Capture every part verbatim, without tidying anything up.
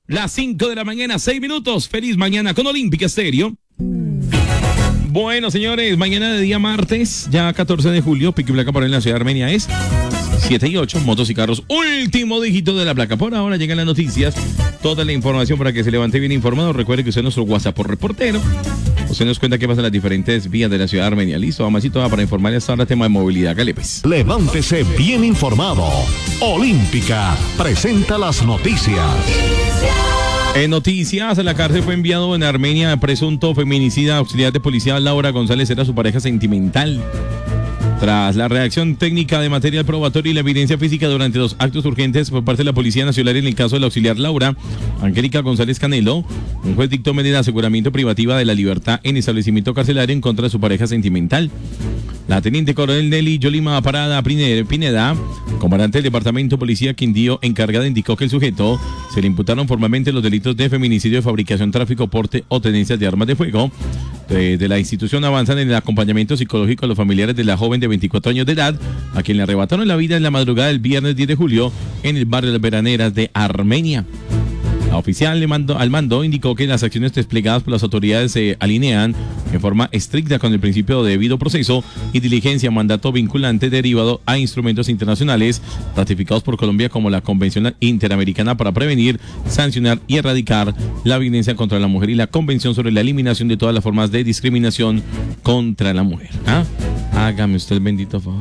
Las cinco de la mañana, seis minutos. Feliz mañana con Olímpica Estéreo. Bueno, señores, mañana de día martes, ya catorce de julio, pico y placa por en la ciudad de Armenia es siete y ocho, motos y carros, último dígito de la placa. Por ahora llegan las noticias, toda la información para que se levante bien informado. Recuerde que usted es nuestro WhatsApp por reportero. Usted nos cuenta qué pasa en las diferentes vías de la ciudad de Armenia. Listo, Amasito, para informarle hasta ahora tema de movilidad. Calipes. Levántese bien informado. Olímpica presenta las noticias. En noticias, a la cárcel fue enviado en Armenia presunto feminicida auxiliar de policía Laura González, era su pareja sentimental. Tras la reacción técnica de material probatorio y la evidencia física durante los actos urgentes por parte de la Policía Nacional en el caso de la auxiliar Laura Angélica González Canelo, un juez dictó medida de aseguramiento privativa de la libertad en establecimiento carcelario en contra de su pareja sentimental. La teniente coronel Nelly Yolima Parada Pineda, comandante del departamento de policía Quindío encargada, indicó que el sujeto se le imputaron formalmente los delitos de feminicidio, de fabricación, tráfico, porte o tenencia de armas de fuego. De, de la institución avanzan en el acompañamiento psicológico a los familiares de la joven de veinticuatro años de edad, a quien le arrebataron la vida en la madrugada del viernes diez de julio en el barrio de las Veraneras de Armenia. La oficial mando, al mando indicó que las acciones desplegadas por las autoridades se alinean en forma estricta con el principio de debido proceso y diligencia, mandato vinculante derivado a instrumentos internacionales ratificados por Colombia como la Convención Interamericana para prevenir, sancionar y erradicar la violencia contra la mujer y la Convención sobre la eliminación de todas las formas de discriminación contra la mujer. ¿Ah? Hágame usted el bendito favor.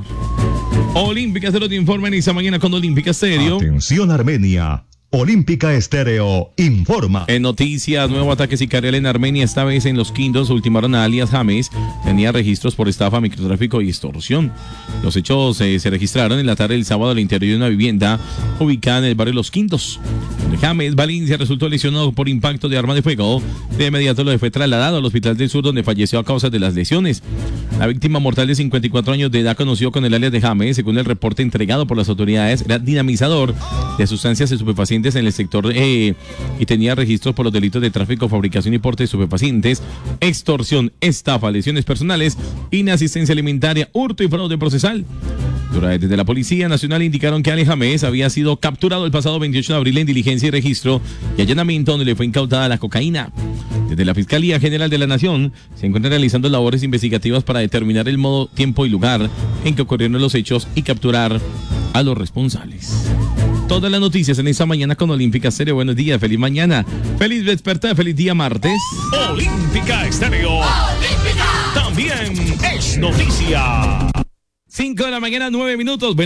Olímpica se lo te informa en esta mañana con Olímpica Estéreo. Atención Armenia. Olímpica Estéreo informa. En noticias, nuevo ataque sicarial en Armenia, esta vez en Los Quindos, ultimaron a alias James, tenía registros por estafa, microtráfico y extorsión. Los hechos eh, se registraron en la tarde del sábado al interior de una vivienda ubicada en el barrio Los Quindos. James Valencia resultó lesionado por impacto de arma de fuego. De inmediato lo fue trasladado al Hospital del Sur, donde falleció a causa de las lesiones. La víctima mortal de cincuenta y cuatro años de edad, conocido con el alias de James, según el reporte entregado por las autoridades, era dinamizador de sustancias estupefacientes en el sector eh, y tenía registros por los delitos de tráfico, fabricación y porte de estupefacientes, extorsión, estafa, lesiones personales, inasistencia alimentaria, hurto y fraude procesal. Desde la Policía Nacional indicaron que Ali James había sido capturado el pasado veintiocho de abril en diligencia y registro y allanamiento, donde le fue incautada la cocaína. Desde la Fiscalía General de la Nación se encuentran realizando labores investigativas para determinar el modo, tiempo y lugar en que ocurrieron los hechos y capturar a los responsables. Todas las noticias en esta mañana con Olímpica Estéreo. Buenos días, feliz mañana, feliz despertar, feliz día martes. Olímpica Estéreo. Olímpica También es noticia. cinco de la mañana, nueve minutos.